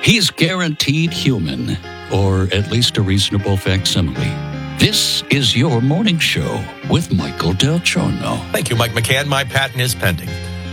He's guaranteed human, or at least a reasonable facsimile. This is your morning show with Michael Del Giorno. Thank you, Mike McCann. My patent is pending.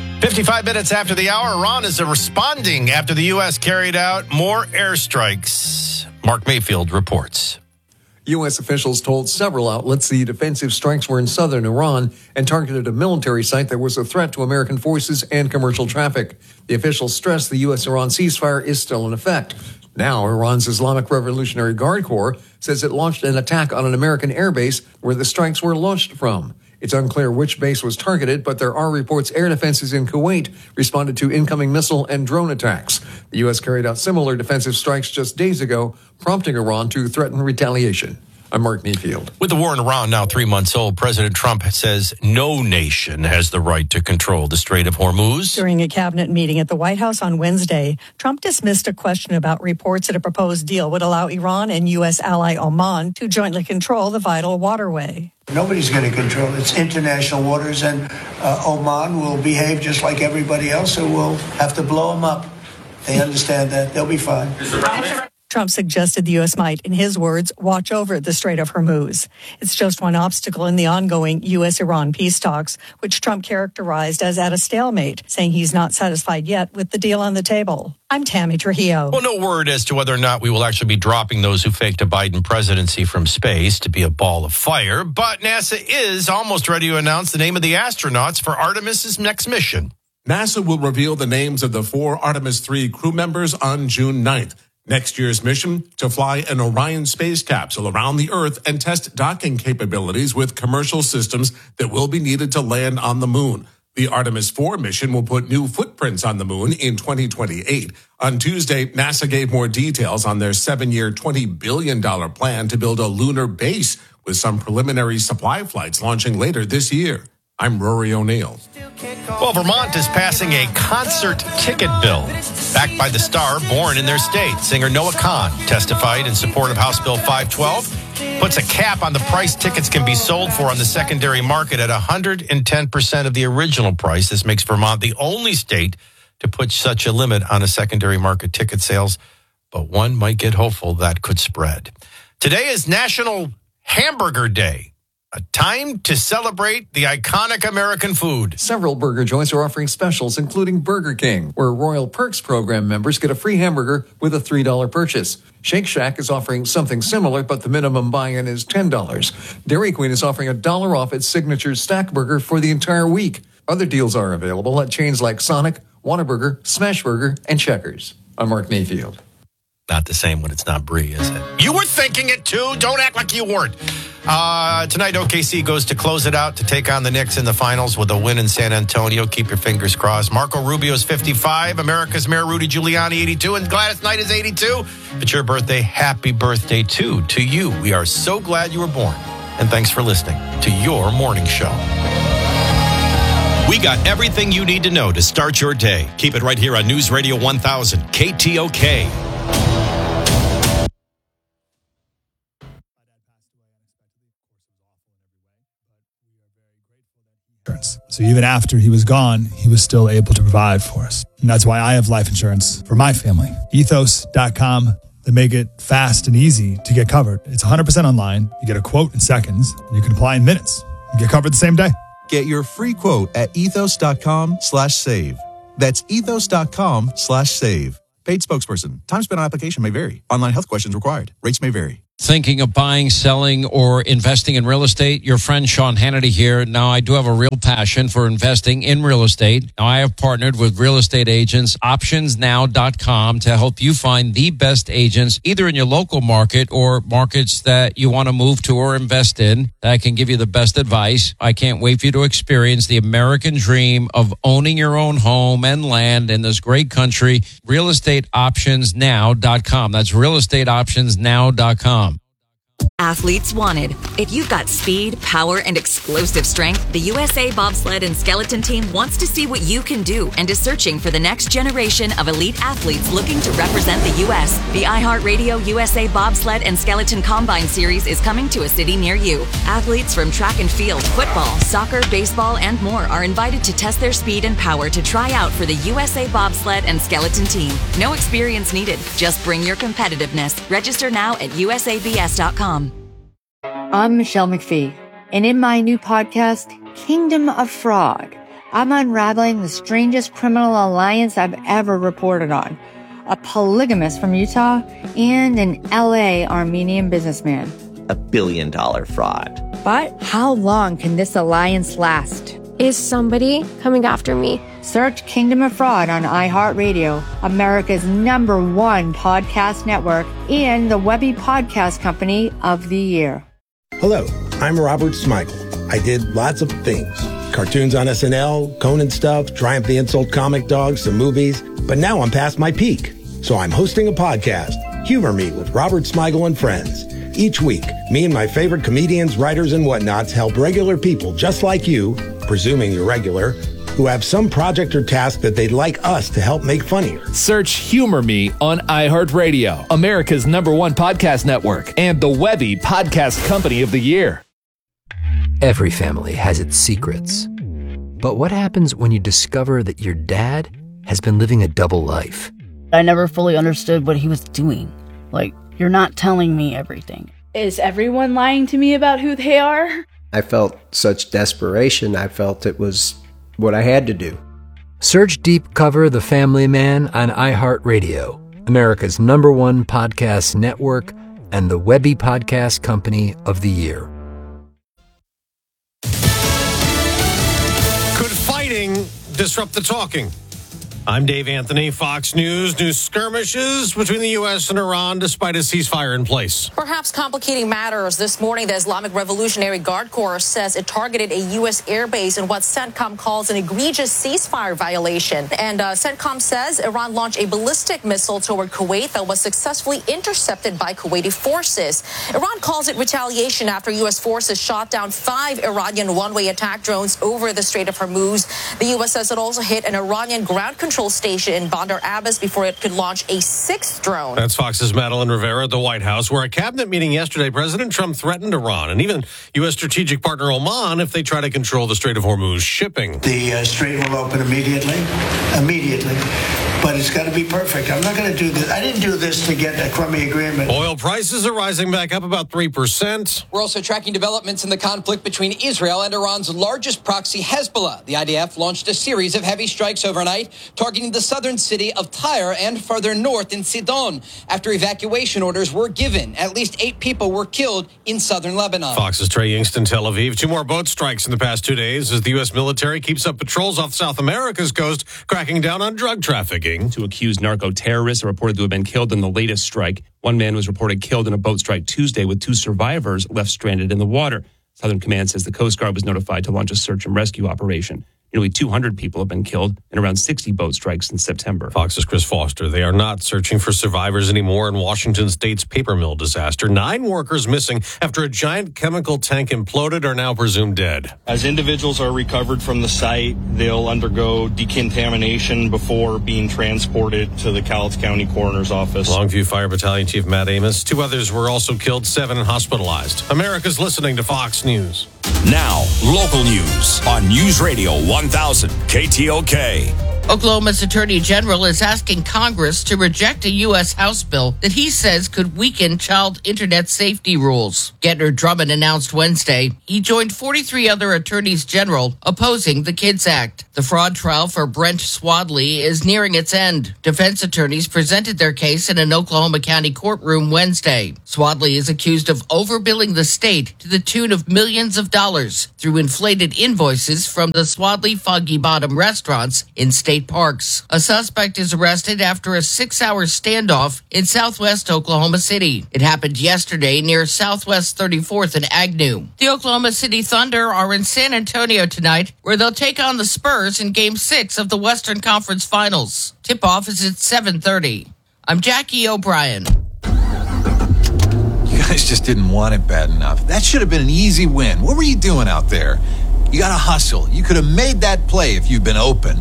55 minutes after the hour, Iran is responding after the U.S. carried out more airstrikes. Mark Mayfield reports. U.S. officials told several outlets the defensive strikes were in southern Iran and targeted a military site that was a threat to American forces and commercial traffic. The officials stressed the U.S.-Iran ceasefire is still in effect. Now, Iran's Islamic Revolutionary Guard Corps says it launched an attack on an American airbase where the strikes were launched from. It's unclear which base was targeted, but there are reports air defenses in Kuwait responded to incoming missile and drone attacks. The U.S. carried out similar defensive strikes just days ago, prompting Iran to threaten retaliation. I'm Mark Mayfield. With the war in Iran now 3 months old, President Trump says no nation has the right to control the Strait of Hormuz. During a cabinet meeting at the White House on Wednesday, Trump dismissed a question about reports that a proposed deal would allow Iran and U.S. ally Oman to jointly control the vital waterway. Nobody's going to control it. It's international waters, and Oman will behave just like everybody else, so we'll have to blow them up. They understand that. They'll be fine. Trump suggested the U.S. might, in his words, watch over the Strait of Hormuz. It's just one obstacle in the ongoing U.S.-Iran peace talks, which Trump characterized as at a stalemate, saying he's not satisfied yet with the deal on the table. I'm Tammy Trujillo. Well, no word as to whether or not we will actually be dropping those who faked a Biden presidency from space to be a ball of fire, but NASA is almost ready to announce the name of the astronauts for Artemis's next mission. NASA will reveal the names of the 4 Artemis 3 crew members on June 9th. Next year's mission, to fly an Orion space capsule around the Earth and test docking capabilities with commercial systems that will be needed to land on the moon. The Artemis 4 mission will put new footprints on the moon in 2028. On Tuesday, NASA gave more details on their 7-year, $20 billion plan to build a lunar base, with some preliminary supply flights launching later this year. I'm Rory O'Neill. Well, Vermont is passing a concert ticket bill backed by the star born in their state. Singer Noah Kahan testified in support of House Bill 512, puts a cap on the price tickets can be sold for on the secondary market at 110% of the original price. This makes Vermont the only state to put such a limit on a secondary market ticket sales, but one might get hopeful that could spread. Today is National Hamburger Day. A time to celebrate the iconic American food. Several burger joints are offering specials, including Burger King, where Royal Perks program members get a free hamburger with a $3 purchase. Shake Shack is offering something similar, but the minimum buy-in is $10. Dairy Queen is offering $1 off its signature Stack Burger for the entire week. Other deals are available at chains like Sonic, Whataburger, Smashburger, and Checkers. I'm Mark Mayfield. Not the same when it's not Brie, is it? You were thinking it too. Don't act like you weren't. Tonight, OKC goes to close it out to take on the Knicks in the finals with a win in San Antonio. Keep your fingers crossed. Marco Rubio's 55. America's Mayor Rudy Giuliani, 82. And Gladys Knight is 82. If it's your birthday, happy birthday too to you. We are so glad you were born. And thanks for listening to your morning show. We got everything you need to know to start your day. Keep it right here on News Radio 1000, KTOK. So even after he was gone, he was still able to provide for us. And that's why I have life insurance for my family. Ethos.com. They make it fast and easy to get covered. It's 100% online. You get a quote in seconds. And you can apply in minutes. You get covered the same day. Get your free quote at ethos.com/save. That's ethos.com/save. Paid spokesperson. Time spent on application may vary. Online health questions required. Rates may vary. Thinking of buying, selling, or investing in real estate? Your friend Sean Hannity here. Now, I do have a real passion for investing in real estate. Now, I have partnered with real estate agents, optionsnow.com, to help you find the best agents, either in your local market or markets that you want to move to or invest in, that can give you the best advice. I can't wait for you to experience the American dream of owning your own home and land in this great country. Realestateoptionsnow.com. That's realestateoptionsnow.com. Athletes wanted. If you've got speed, power, and explosive strength, the USA Bobsled and Skeleton Team wants to see what you can do and is searching for the next generation of elite athletes looking to represent the U.S. The iHeartRadio USA Bobsled and Skeleton Combine Series is coming to a city near you. Athletes from track and field, football, soccer, baseball, and more are invited to test their speed and power to try out for the USA Bobsled and Skeleton Team. No experience needed. Just bring your competitiveness. Register now at usabs.com. I'm Michelle McPhee, and in my new podcast, Kingdom of Fraud, I'm unraveling the strangest criminal alliance I've ever reported on. A polygamist from Utah and an LA Armenian businessman. $1 billion fraud. But how long can this alliance last? Is somebody coming after me? Search Kingdom of Fraud on iHeartRadio, America's #1 podcast network, and the Webby Podcast Company of the Year. Hello, I'm Robert Smigel. I did lots of things. Cartoons on SNL, Conan stuff, Triumph the Insult Comic Dog, some movies. But now I'm past my peak. So I'm hosting a podcast, Humor Me with Robert Smigel and Friends. Each week, me and my favorite comedians, writers, and whatnots help regular people just like you, presuming you're regular, who have some project or task that they'd like us to help make funnier. Search Humor Me on iHeartRadio, America's #1 podcast network, and the Webby Podcast Company of the Year. Every family has its secrets. But what happens when you discover that your dad has been living a double life? I never fully understood what he was doing. Like, you're not telling me everything. Is everyone lying to me about who they are? I felt such desperation. I felt it was what I had to do. Search Deep Cover The Family Man on iHeartRadio, America's #1 podcast network, and the Webby Podcast Company of the Year. Could fighting disrupt the talking? I'm Dave Anthony, Fox News. New skirmishes between the U.S. and Iran despite a ceasefire in place. Perhaps complicating matters this morning, the Islamic Revolutionary Guard Corps says it targeted a U.S. airbase in what CENTCOM calls an egregious ceasefire violation. And CENTCOM says Iran launched a ballistic missile toward Kuwait that was successfully intercepted by Kuwaiti forces. Iran calls it retaliation after U.S. forces shot down 5 Iranian one-way attack drones over the Strait of Hormuz. The U.S. says it also hit an Iranian ground control station in Bandar Abbas before it could launch a 6th drone. That's Fox's Madeline Rivera at the White House, where a cabinet meeting yesterday, President Trump threatened Iran and even U.S. strategic partner Oman if they try to control the Strait of Hormuz shipping. The strait will open immediately, but it's got to be perfect. I'm not going to do this. I didn't do this to get a crummy agreement. Oil prices are rising back up about 3%. We're also tracking developments in the conflict between Israel and Iran's largest proxy, Hezbollah. The IDF launched a series of heavy strikes overnight, targeting the southern city of Tyre and further north in Sidon. After evacuation orders were given, at least 8 people were killed in southern Lebanon. Fox's Trey Yingst, Tel Aviv. 2 more boat strikes in the past 2 days as the U.S. military keeps up patrols off South America's coast, cracking down on drug trafficking. 2 accused narco-terrorists are reported to have been killed in the latest strike. 1 man was reported killed in a boat strike Tuesday, with 2 survivors left stranded in the water. Southern Command says the Coast Guard was notified to launch a search and rescue operation. Nearly 200 people have been killed in around 60 boat strikes since September. Fox's Chris Foster. They are not searching for survivors anymore in Washington State's paper mill disaster. 9 workers missing after a giant chemical tank imploded are now presumed dead. As individuals are recovered from the site, they'll undergo decontamination before being transported to the Cowlitz County Coroner's Office. Longview Fire Battalion Chief Matt Amos. 2 others were also killed, 7 hospitalized. America's listening to Fox News. Now, local news on News Radio 1000 KTOK. Oklahoma's Attorney General is asking Congress to reject a U.S. House bill that he says could weaken child internet safety rules. Gettner Drummond announced Wednesday he joined 43 other attorneys general opposing the KIDS Act. The fraud trial for Brent Swadley is nearing its end. Defense attorneys presented their case in an Oklahoma County courtroom Wednesday. Swadley is accused of overbilling the state to the tune of millions of dollars through inflated invoices from the Swadley Foggy Bottom restaurants in state parks. A suspect is arrested after a 6-hour standoff in southwest Oklahoma City. It happened yesterday near Southwest 34th and Agnew. The Oklahoma City Thunder are in San Antonio tonight, where they'll take on the Spurs in Game 6 of the Western Conference Finals. Tip-off is at 7:30. I'm Jackie O'Brien. You guys just didn't want it bad enough. That should have been an easy win. What were you doing out there? You got to hustle. You could have made that play if you'd been open.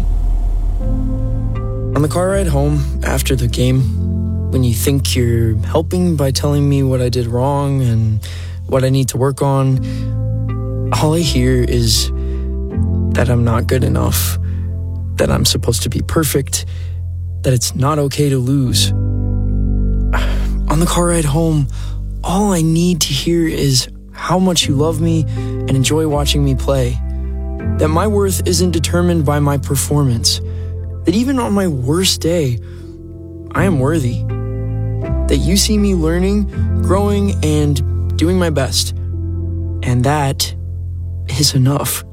On the car ride home after the game, when you think you're helping by telling me what I did wrong and what I need to work on, all I hear is that I'm not good enough, that I'm supposed to be perfect, that it's not okay to lose. On the car ride home, all I need to hear is how much you love me and enjoy watching me play. That my worth isn't determined by my performance. That even on my worst day, I am worthy. That you see me learning, growing, and doing my best. And that is enough.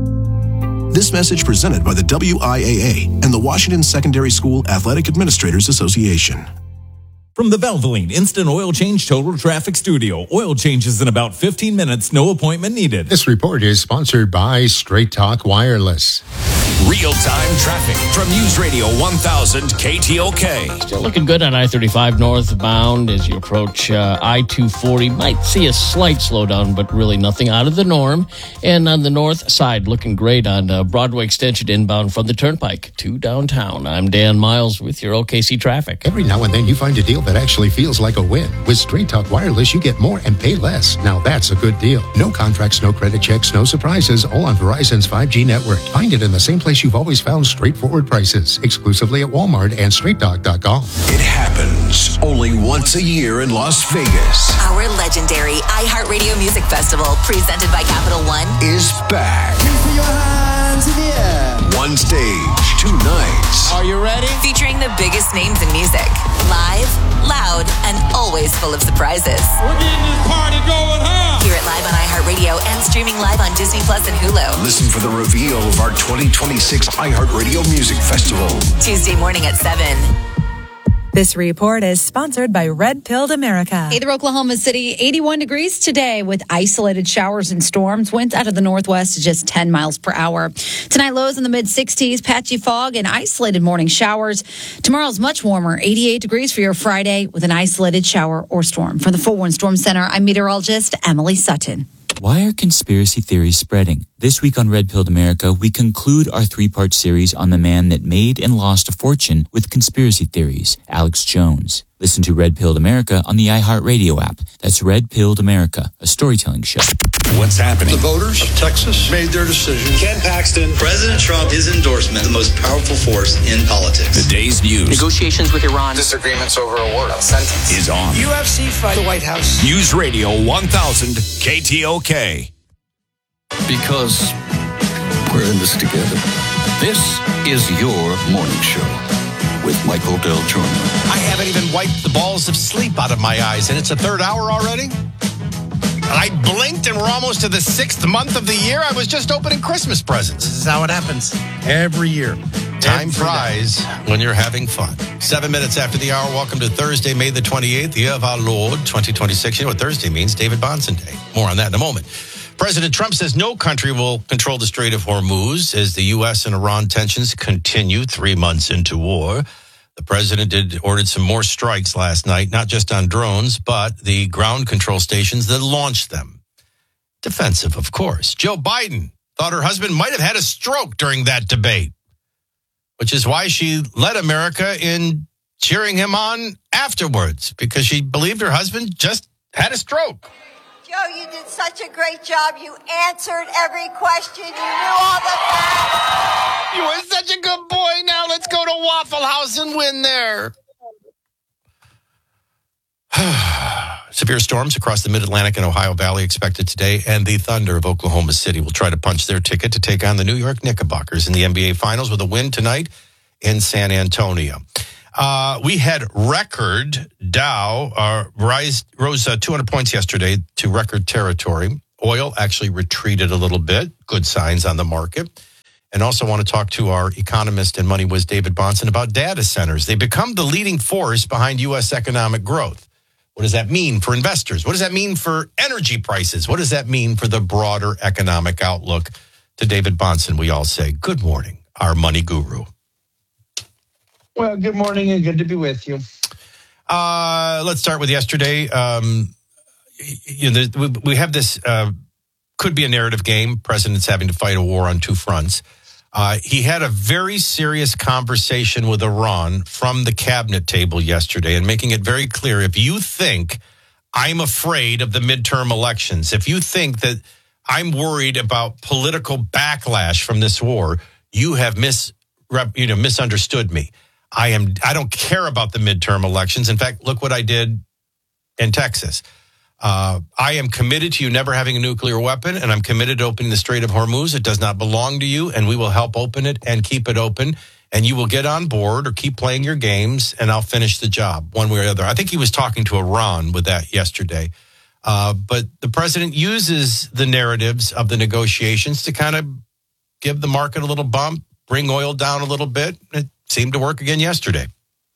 This message presented by the WIAA and the Washington Secondary School Athletic Administrators Association. From the Valvoline Instant Oil Change Total Traffic Studio. Oil changes in about 15 minutes, no appointment needed. This report is sponsored by Straight Talk Wireless. Real-time traffic from News Radio 1000 KTOK. Still looking good on I-35 northbound as you approach I-240. Might see a slight slowdown, but really nothing out of the norm. And on the north side, looking great on Broadway Extension inbound from the Turnpike to downtown. I'm Dan Miles with your OKC traffic. Every now and then you find a deal that actually feels like a win. With Straight Talk Wireless, you get more and pay less. Now that's a good deal. No contracts, no credit checks, no surprises, all on Verizon's 5G network. Find it in the same place you've always found straightforward prices, exclusively at Walmart and StraightTalk.com. It happens only once a year in Las Vegas. Our legendary iHeartRadio Music Festival, presented by Capital One, Is back. Put your hands in the air. One stage, 2 nights. Are you ready? featuring the biggest names in music. Live, loud, and always full of surprises. We're getting this party going, huh? Hear it live on iHeartRadio and streaming live on Disney Plus and Hulu. Listen for the reveal of our 2026 iHeartRadio Music Festival. Tuesday morning at 7. This report is sponsored by Red Pilled America. Either Oklahoma City, 81 degrees today with isolated showers and storms. Winds out of the northwest to just 10 miles per hour. Tonight, lows in the mid-60s, patchy fog and isolated morning showers. Tomorrow's much warmer, 88 degrees for your Friday with an isolated shower or storm. From the 4-1 Storm Center, I'm meteorologist Emily Sutton. Why are conspiracy theories spreading? This week on Red Pilled America, we conclude our 3-part series on the man that made and lost a fortune with conspiracy theories, Alex Jones. Listen to Red Pilled America on the iHeartRadio app. That's Red Pilled America, a storytelling show. What's happening? The voters of Texas made their decision. Ken Paxton, President Trump, his endorsement, the most powerful force in politics. The day's news. Negotiations with Iran. Disagreements over a word, a sentence. Is on. UFC fight, the White House. News Radio 1000 KTOK. Because we're in this together. This is your morning show with Michael Del Giorno. I haven't even wiped the balls of sleep out of my eyes, and it's a third hour already? I blinked and we're almost to the 6th month of the year. I was just opening Christmas presents. This is how it happens every year. Time flies when you're having fun. 7 minutes after the hour, welcome to Thursday, May the 28th, year of our Lord, 2026. You know what Thursday means? David Bahnsen Day. More on that in a moment. President Trump says no country will control the Strait of Hormuz as the U.S. and Iran tensions continue 3 months into war. The president ordered some more strikes last night, not just on drones, but the ground control stations that launched them. Defensive, of course. Joe Biden thought her husband might have had a stroke during that debate, which is why she led America in cheering him on afterwards, because she believed her husband just had a stroke. Joe, you did such a great job. You answered every question. You knew all the facts. You were such a good boy. Now let's go to Waffle House and win there. Severe storms across the Mid-Atlantic and Ohio Valley expected today, and the Thunder of Oklahoma City will try to punch their ticket to take on the New York Knickerbockers in the NBA Finals with a win tonight in San Antonio. We had record Dow rose 200 points yesterday to record territory. Oil actually retreated a little bit. Good signs on the market. And also want to talk to our economist and money whiz David Bahnsen about data centers. They become the leading force behind U.S. economic growth. What does that mean for investors? What does that mean for energy prices? What does that mean for the broader economic outlook? To David Bahnsen, we all say, good morning, our money guru. Well, good morning and good to be with you. Let's start with yesterday. we have this, could be a narrative game. President's having to fight a war on two fronts. He had a very serious conversation with Iran from the cabinet table yesterday and making it very clear, if you think I'm afraid of the midterm elections, if you think that I'm worried about political backlash from this war, you have misunderstood me. I don't care about the midterm elections. In fact, look what I did in Texas. I am committed to you never having a nuclear weapon, and I'm committed to opening the Strait of Hormuz. It does not belong to you, and we will help open it and keep it open, and you will get on board or keep playing your games, and I'll finish the job one way or the other. I think he was talking to Iran with that yesterday. But the president uses the narratives of the negotiations to kind of give the market a little bump, bring oil down a little bit. It seemed to work again yesterday.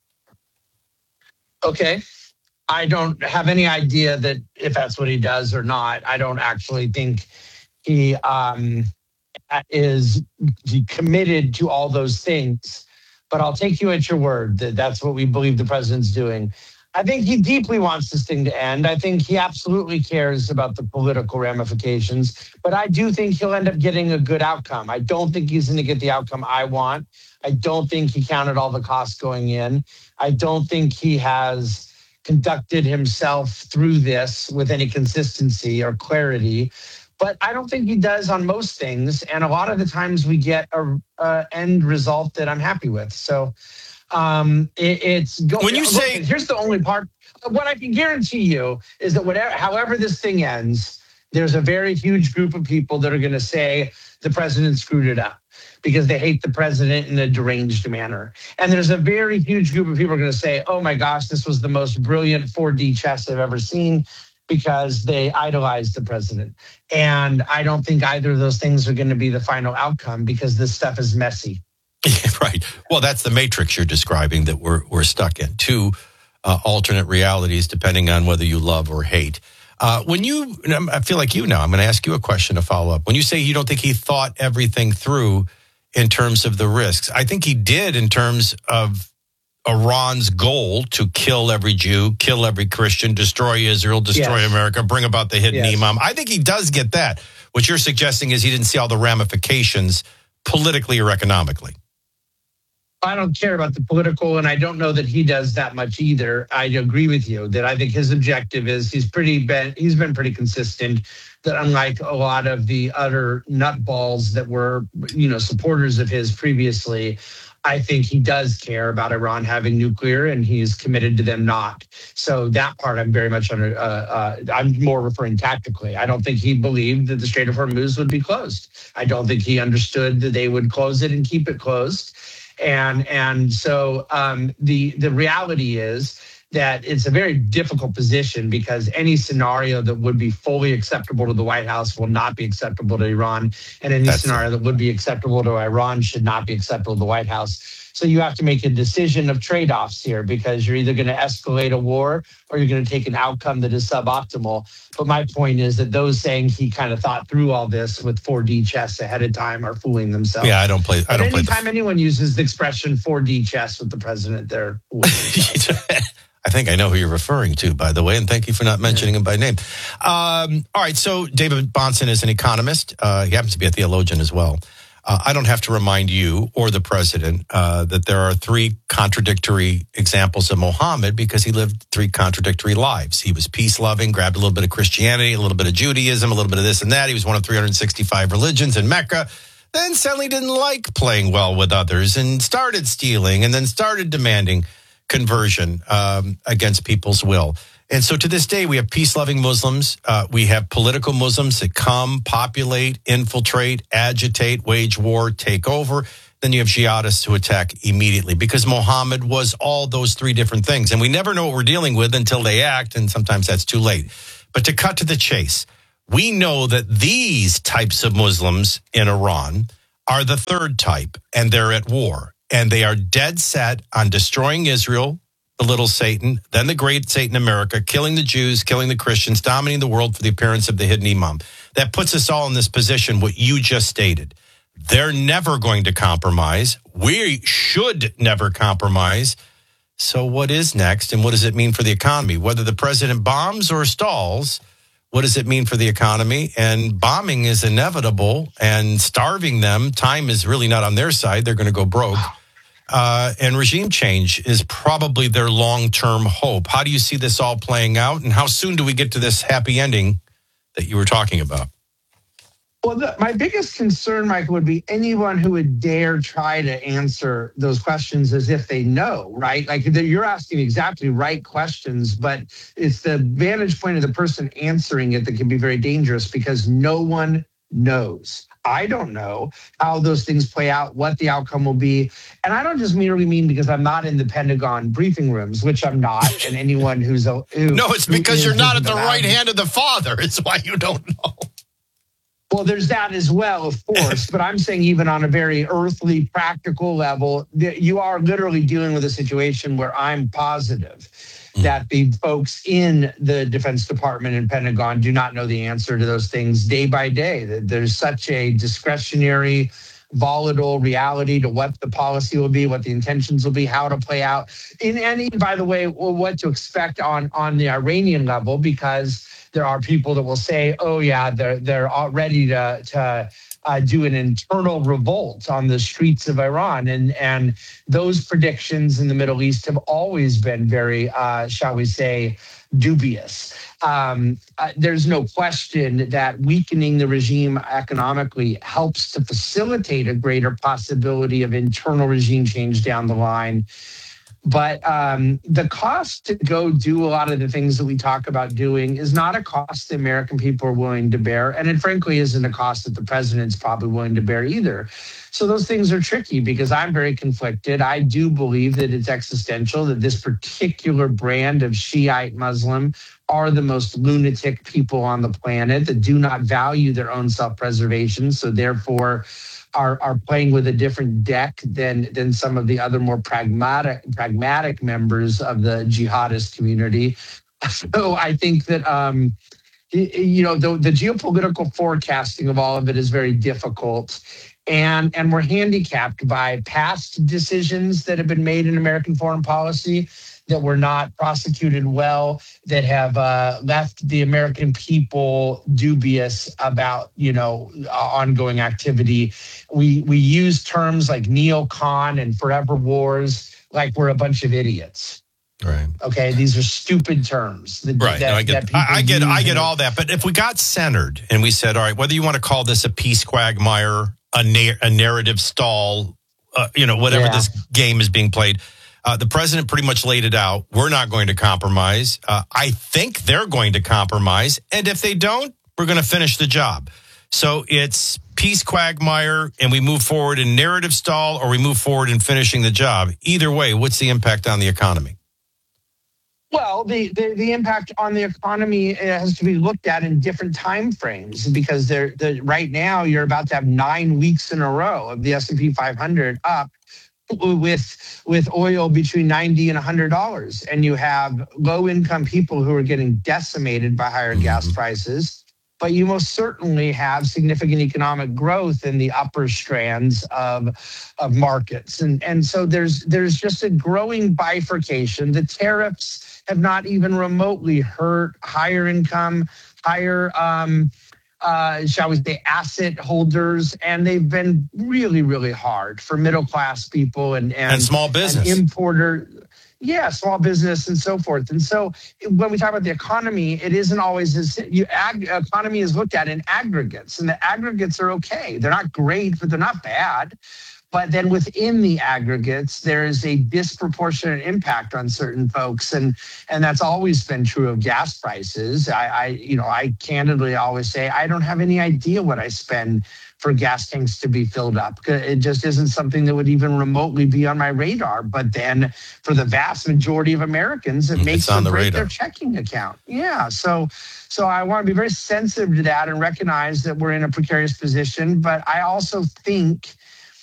Okay. I don't have any idea that if that's what he does or not. I don't actually think he is committed to all those things. But I'll take you at your word that that's what we believe the president's doing. I think he deeply wants this thing to end. I think he absolutely cares about the political ramifications. But I do think he'll end up getting a good outcome. I don't think he's going to get the outcome I want. I don't think he counted all the costs going in. I don't think he has conducted himself through this with any consistency or clarity, but I don't think he does on most things. And a lot of the times we get a end result that I'm happy with. So it's going. When you say, here's the only part. What I can guarantee you is that however this thing ends, there's a very huge group of people that are going to say the president screwed it up, because they hate the president in a deranged manner. And there's a very huge group of people who are going to say, oh my gosh, this was the most brilliant 4D chess I've ever seen, because they idolize the president. And I don't think either of those things are going to be the final outcome, because this stuff is messy. Right. Well, that's the matrix you're describing that we're stuck in. Two alternate realities, depending on whether you love or hate. I feel like I'm going to ask you a question to follow up. When you say you don't think he thought everything through in terms of the risks, I think he did in terms of Iran's goal to kill every Jew, kill every Christian, destroy Israel, destroy America, bring about the hidden imam. I think he does get that. What you're suggesting is he didn't see all the ramifications politically or economically. I don't care about the political, and I don't know that he does that much either. I agree with you that I think his objective is he's been pretty consistent, that unlike a lot of the other nutballs that were, supporters of his previously, I think he does care about Iran having nuclear, and he's committed to them not. So that part I'm very much I'm more referring tactically. I don't think he believed that the Strait of Hormuz would be closed. I don't think he understood that they would close it and keep it closed. And so the reality is that it's a very difficult position, because any scenario that would be fully acceptable to the White House will not be acceptable to Iran. And any scenario that would be acceptable to Iran should not be acceptable to the White House. So you have to make a decision of trade-offs here, because you're either going to escalate a war or you're going to take an outcome that is suboptimal. But my point is that those saying he kind of thought through all this with 4D chess ahead of time are fooling themselves. Yeah, I don't play. Anytime anyone uses the expression 4D chess with the president, they're I think I know who you're referring to, by the way, and thank you for not mentioning him by name. All right, so David Bahnsen is an economist. He happens to be a theologian as well. I don't have to remind you or the president that there are three contradictory examples of Muhammad, because he lived three contradictory lives. He was peace-loving, grabbed a little bit of Christianity, a little bit of Judaism, a little bit of this and that. He was one of 365 religions in Mecca. Then suddenly didn't like playing well with others and started stealing, and then started demanding conversion against people's will. And so to this day, we have peace-loving Muslims. We have political Muslims that come, populate, infiltrate, agitate, wage war, take over. Then you have jihadists who attack immediately, because Muhammad was all those three different things. And we never know what we're dealing with until they act, and sometimes that's too late. But to cut to the chase, we know that these types of Muslims in Iran are the third type, and they're at war. And they are dead set on destroying Israel, the little Satan, then the great Satan America, killing the Jews, killing the Christians, dominating the world for the appearance of the hidden imam. That puts us all in this position, what you just stated. They're never going to compromise. We should never compromise. So what is next, and what does it mean for the economy? Whether the president bombs or stalls, what does it mean for the economy? And bombing is inevitable, and starving them, time is really not on their side. They're going to go broke. And regime change is probably their long-term hope. How do you see this all playing out, and how soon do we get to this happy ending that you were talking about? Well, my biggest concern, Michael, would be anyone who would dare try to answer those questions as if they know, right? Like you're asking exactly right questions, but it's the vantage point of the person answering it that can be very dangerous because no one knows. I don't know how those things play out, what the outcome will be. And I don't just merely mean because I'm not in the Pentagon briefing rooms, which I'm not, and anyone who's... No, it's because you're not at the right hand of the Father. It's why you don't know. Well, there's that as well, of course, but I'm saying even on a very earthly, practical level, you are literally dealing with a situation where I'm positive that the folks in the Defense Department and Pentagon do not know the answer to those things day by day. There's such a discretionary, volatile reality to what the policy will be, what the intentions will be, how to play out. And by the way, what to expect on the Iranian level, because there are people that will say, oh, yeah, they're all ready to do an internal revolt on the streets of Iran. And those predictions in the Middle East have always been very, shall we say, dubious. There's no question that weakening the regime economically helps to facilitate a greater possibility of internal regime change down the line. But the cost to go do a lot of the things that we talk about doing is not a cost the American people are willing to bear. And it frankly isn't a cost that the president's probably willing to bear either. So those things are tricky because I'm very conflicted. I do believe that it's existential, that this particular brand of Shiite Muslim are the most lunatic people on the planet that do not value their own self-preservation. So therefore, are playing with a different deck than some of the other more pragmatic members of the jihadist community. So I think that the geopolitical forecasting of all of it is very difficult. And we're handicapped by past decisions that have been made in American foreign policy that were not prosecuted well, that have left the American people dubious about, ongoing activity. We use terms like neocon and forever wars like we're a bunch of idiots. Right. Okay. These are stupid terms. Right. I get all that. But if we got centered and we said, all right, whether you want to call this a peace quagmire, a narrative stall, whatever this game is being played, the president pretty much laid it out. We're not going to compromise. I think they're going to compromise. And if they don't, we're going to finish the job. So it's peace quagmire and we move forward in narrative stall, or we move forward in finishing the job. Either way, what's the impact on the economy? Well, the impact on the economy has to be looked at in different time frames because right now you're about to have 9 weeks in a row of the S&P 500 up, with oil between $90 and $100, and you have low-income people who are getting decimated by higher gas prices. But you most certainly have significant economic growth in the upper strands of markets, and so there's just a growing bifurcation. The tariffs have not even remotely hurt higher income, higher shall we say, asset holders, and they've been really, really hard for middle-class people and small business. And importer. Yeah, small business and so forth. And so when we talk about the economy, it isn't always economy is looked at in aggregates, and the aggregates are okay. They're not great, but they're not bad. But then within the aggregates, there is a disproportionate impact on certain folks, and that's always been true of gas prices. I candidly always say I don't have any idea what I spend for gas tanks to be filled up. It just isn't something that would even remotely be on my radar. But then for the vast majority of Americans, it makes them break their checking account. Yeah, so I want to be very sensitive to that and recognize that we're in a precarious position. But I also think